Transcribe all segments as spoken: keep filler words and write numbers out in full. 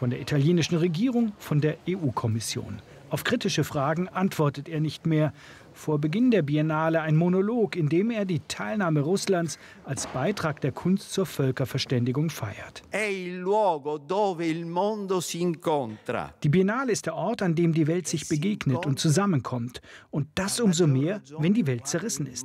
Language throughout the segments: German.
Von der italienischen Regierung, von der E U-Kommission. Auf kritische Fragen antwortet er nicht mehr. Vor Beginn der Biennale ein Monolog, in dem er die Teilnahme Russlands als Beitrag der Kunst zur Völkerverständigung feiert. Die Biennale ist der Ort, an dem die Welt sich begegnet und zusammenkommt. Und das umso mehr, wenn die Welt zerrissen ist.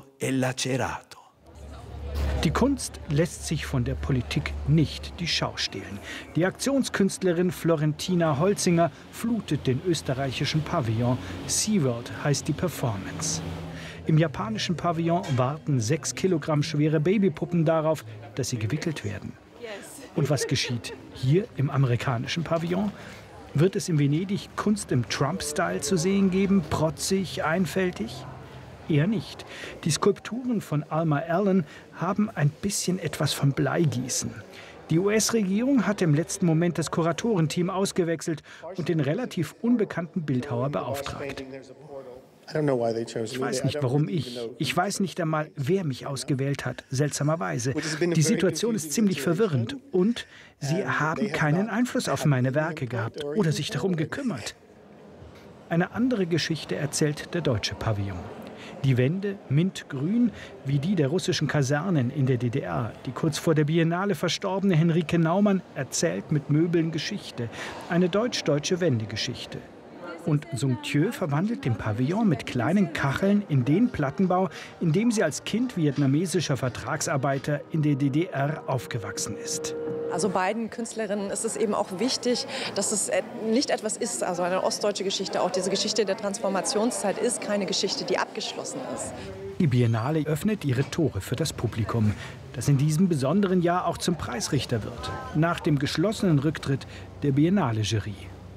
Die Kunst lässt sich von der Politik nicht die Schau stehlen. Die Aktionskünstlerin Florentina Holzinger flutet den österreichischen Pavillon. SeaWorld heißt die Performance. Im japanischen Pavillon warten sechs Kilogramm schwere Babypuppen darauf, dass sie gewickelt werden. Und was geschieht hier im amerikanischen Pavillon? Wird es in Venedig Kunst im Trump-Style zu sehen geben? Protzig, einfältig? Eher nicht. Die Skulpturen von Alma Allen haben ein bisschen etwas von Bleigießen. Die U S-Regierung hat im letzten Moment das Kuratorenteam ausgewechselt und den relativ unbekannten Bildhauer beauftragt. Ich weiß nicht, warum ich. Ich weiß nicht einmal, wer mich ausgewählt hat, seltsamerweise. Die Situation ist ziemlich verwirrend und sie haben keinen Einfluss auf meine Werke gehabt oder sich darum gekümmert. Eine andere Geschichte erzählt der deutsche Pavillon. Die Wände mintgrün, wie die der russischen Kasernen in der D D R. Die kurz vor der Biennale verstorbene Henrike Naumann erzählt mit Möbeln Geschichte. Eine deutsch-deutsche Wendegeschichte. Und Sung-Thieu verwandelt den Pavillon mit kleinen Kacheln in den Plattenbau, in dem sie als Kind vietnamesischer Vertragsarbeiter in der D D R aufgewachsen ist. Also beiden Künstlerinnen ist es eben auch wichtig, dass es nicht etwas ist, also eine ostdeutsche Geschichte, auch diese Geschichte der Transformationszeit ist keine Geschichte, die abgeschlossen ist. Die Biennale öffnet ihre Tore für das Publikum, das in diesem besonderen Jahr auch zum Preisrichter wird, nach dem geschlossenen Rücktritt der Biennale-Jury.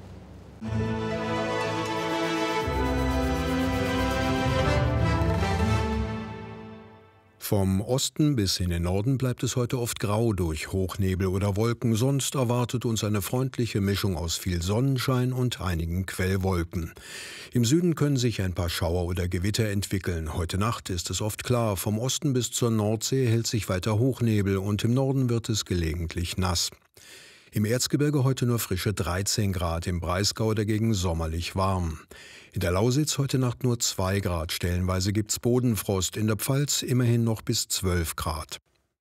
Vom Osten bis in den Norden bleibt es heute oft grau durch Hochnebel oder Wolken. Sonst erwartet uns eine freundliche Mischung aus viel Sonnenschein und einigen Quellwolken. Im Süden können sich ein paar Schauer oder Gewitter entwickeln. Heute Nacht ist es oft klar. Vom Osten bis zur Nordsee hält sich weiter Hochnebel und im Norden wird es gelegentlich nass. Im Erzgebirge heute nur frische dreizehn Grad, im Breisgau dagegen sommerlich warm. In der Lausitz heute Nacht nur zwei Grad, stellenweise gibt's Bodenfrost, in der Pfalz immerhin noch bis zwölf Grad.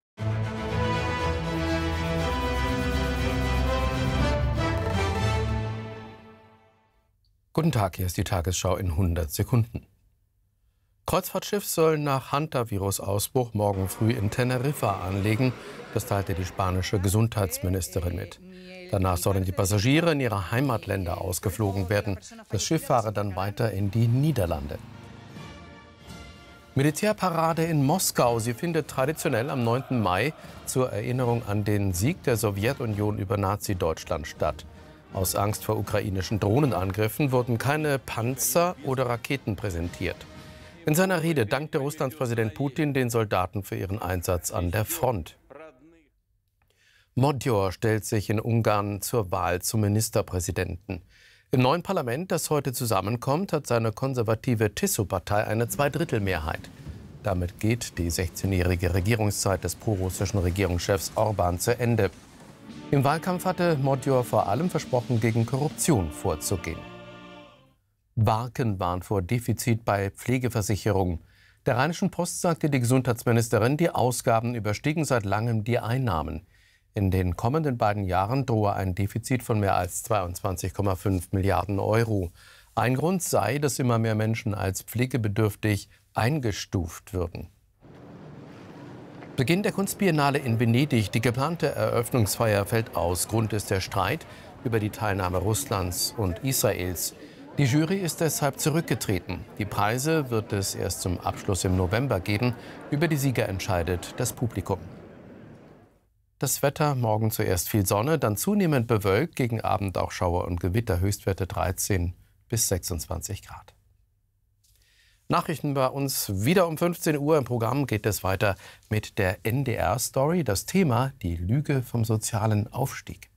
Guten Tag, hier ist die Tagesschau in hundert Sekunden. Kreuzfahrtschiff soll nach Hantavirus-Ausbruch morgen früh in Teneriffa anlegen. Das teilte die spanische Gesundheitsministerin mit. Danach sollen die Passagiere in ihre Heimatländer ausgeflogen werden. Das Schiff fahre dann weiter in die Niederlande. Militärparade in Moskau. Sie findet traditionell am neunten Mai zur Erinnerung an den Sieg der Sowjetunion über Nazi-Deutschland statt. Aus Angst vor ukrainischen Drohnenangriffen wurden keine Panzer oder Raketen präsentiert. In seiner Rede dankte Russlands Präsident Putin den Soldaten für ihren Einsatz an der Front. Magyar stellt sich in Ungarn zur Wahl zum Ministerpräsidenten. Im neuen Parlament, das heute zusammenkommt, hat seine konservative Tiszu-Partei eine Zweidrittelmehrheit. Damit geht die sechzehnjährige Regierungszeit des prorussischen Regierungschefs Orbán zu Ende. Im Wahlkampf hatte Magyar vor allem versprochen, gegen Korruption vorzugehen. Warken warnt vor Defizit bei Pflegeversicherungen. Der Rheinischen Post sagte die Gesundheitsministerin, die Ausgaben überstiegen seit langem die Einnahmen. In den kommenden beiden Jahren drohe ein Defizit von mehr als zweiundzwanzig Komma fünf Milliarden Euro. Ein Grund sei, dass immer mehr Menschen als pflegebedürftig eingestuft würden. Beginn der Kunstbiennale in Venedig. Die geplante Eröffnungsfeier fällt aus. Grund ist der Streit über die Teilnahme Russlands und Israels. Die Jury ist deshalb zurückgetreten. Die Preise wird es erst zum Abschluss im November geben. Über die Sieger entscheidet das Publikum. Das Wetter, morgen zuerst viel Sonne, dann zunehmend bewölkt, gegen Abend auch Schauer und Gewitter, Höchstwerte dreizehn bis sechsundzwanzig Grad. Nachrichten bei uns wieder um fünfzehn Uhr. Im Programm geht es weiter mit der N D R-Story. Das Thema: die Lüge vom sozialen Aufstieg.